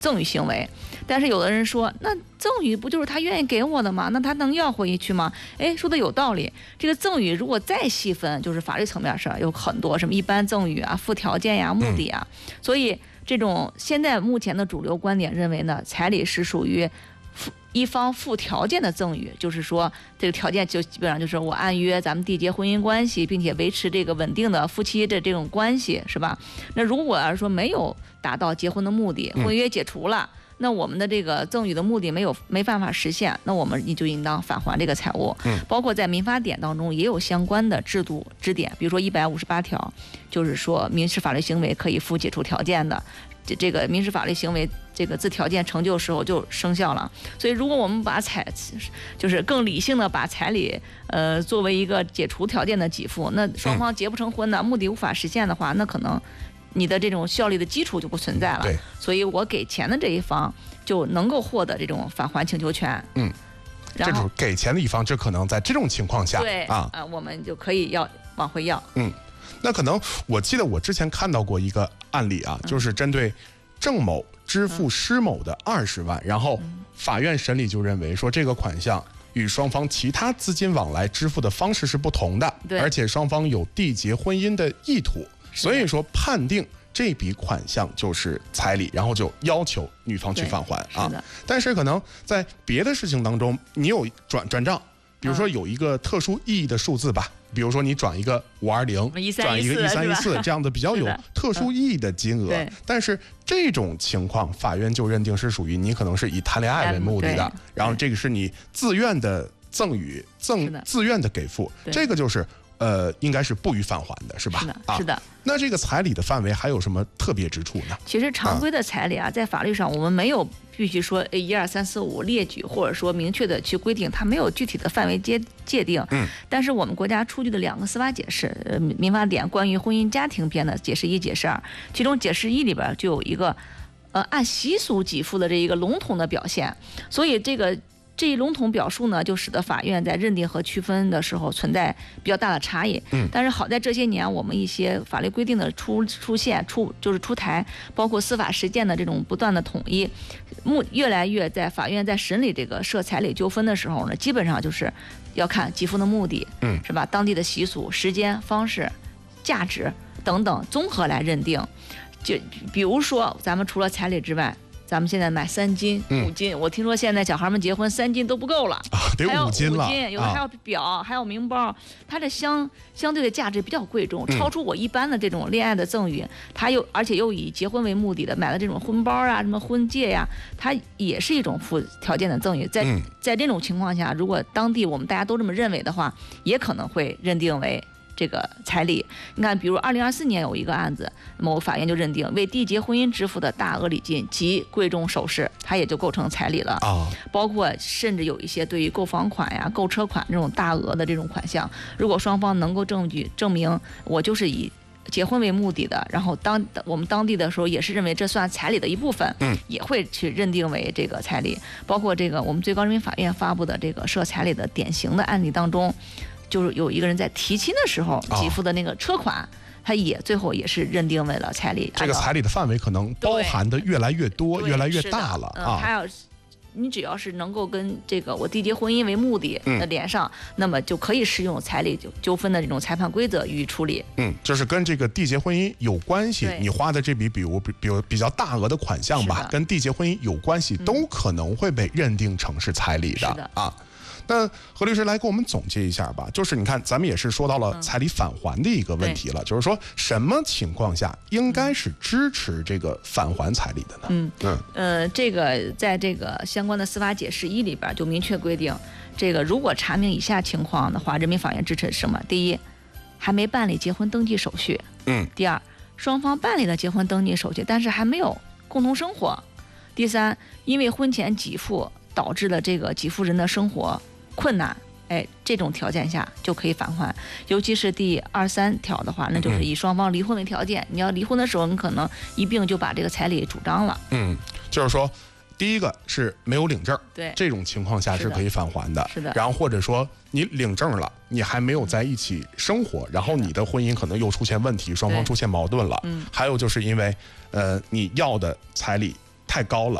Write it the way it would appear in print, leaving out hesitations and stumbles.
赠与行为。但是有的人说，那赠与不就是他愿意给我的吗？那他能要回去吗？哎，说的有道理。这个赠与如果再细分，就是法律层面上有很多什么一般赠与啊、附条件呀、目的啊，所以这种现在目前的主流观点认为呢，彩礼是属于一方附条件的赠与，就是说这个条件就基本上就是我按约咱们缔结婚姻关系，并且维持这个稳定的夫妻的这种关系，是吧？那如果要是说没有达到结婚的目的，婚约解除了，那我们的这个赠与的目的没办法实现，那我们就应当返还这个财物。包括在民法典当中也有相关的制度支点，比如说158条，就是说民事法律行为可以附解除条件的。这个民事法律行为这个自条件成就时候就生效了，所以如果我们把就是更理性的把彩礼作为一个解除条件的给付，那双方结不成婚的目的无法实现的话，那可能你的这种效力的基础就不存在了。 对， 所以我给钱的这一方就能够获得这种返还请求权。 这种给钱的一方，这可能在这种情况下， 对我们就可以要往回要。 那可能我记得我之前看到过一个案例啊，就是针对郑某支付施某的20万，然后法院审理就认为说这个款项与双方其他资金往来支付的方式是不同的，而且双方有缔结婚姻的意图，所以说判定这笔款项就是彩礼，然后就要求女方去返还啊。但是可能在别的事情当中，你有转账，比如说有一个特殊意义的数字吧。比如说你转一个520，转一个1314这样的比较有特殊意义的金额，但是这种情况法院就认定是属于你可能是以谈恋爱为目的的，然后这个是你自愿的赠与、自愿的给付，这个就是应该是不予返还的，是吧？ 是的。 那这个彩礼的范围还有什么特别之处呢？ 其实常规的彩礼在法律上我们没有必须说1、2、3、4、5列举，或者说明确的去规定，它没有具体的范围界定。但是我们国家出具的2个司法解释，民法典关于婚姻家庭篇的解释1、解释2，其中解释1里边就有一个按习俗给付的这一个笼统的表现，所以这一笼统表述呢，就使得法院在认定和区分的时候存在比较大的差异。但是好在这些年我们一些法律规定的出台，包括司法实践的这种不断的统一，越来越在法院在审理这个涉彩礼纠纷的时候呢，基本上就是要看给付的目的，是吧？当地的习俗、时间、方式、价值等等综合来认定。就比如说咱们除了彩礼之外，咱们现在买3斤、5斤，我听说现在小孩们结婚3斤都不够了， 得5斤了， 有的还有表，还有名包，它的相对的价值比较贵重，超出我一般的这种恋爱的赠与，而且又以结婚为目的的买了这种婚包啊、什么婚戒呀，它也是一种附条件的赠与。在这种情况下，如果当地我们大家都这么认为的话，也可能会认定为这个彩礼。你看，比如2024年有一个案子，某法院就认定为缔结婚姻支付的大额礼金及贵重首饰，它也就构成彩礼了。包括甚至有一些对于购房款呀、购车款这种大额的这种款项，如果双方能够证明我就是以结婚为目的的，然后我们当地的时候也是认为这算彩礼的一部分，也会去认定为这个彩礼。包括这个我们最高人民法院发布的这个涉彩礼的典型的案例当中，就是有一个人在提亲的时候给付的那个车款，他最后也是认定为了彩礼。 这个彩礼的范围可能包含的越来越多、越来越大了啊！ 你只要是能够跟这个我缔结婚姻为目的的连上，那么就可以适用彩礼纠纷的这种裁判规则予以处理。 就是跟这个缔结婚姻有关系，你花的这笔比如比较大额的款项吧，跟缔结婚姻有关系，都可能会被认定成是彩礼的啊。那何律师来给我们总结一下吧，就是你看咱们也是说到了彩礼返还的一个问题了，就是说什么情况下应该是支持这个返还彩礼的呢？ 这个在这个相关的司法解释1里边就明确规定，这个如果查明以下情况的话，人民法院支持什么？第一，还没办理结婚登记手续；第二，双方办理了结婚登记手续，但是还没有共同生活；第三，因为婚前给付导致了这个给付人的生活困难，这种条件下就可以返还。尤其是第23条的话，那就是以双方离婚为条件，你要离婚的时候，你可能一并就把这个彩礼主张了。 就是说，第一个是没有领证， 对， 这种情况下是可以返还的。 是的。 然后或者说你领证了，你还没有在一起生活，然后你的婚姻可能又出现问题，双方出现矛盾了。还有就是因为你要的彩礼太高了。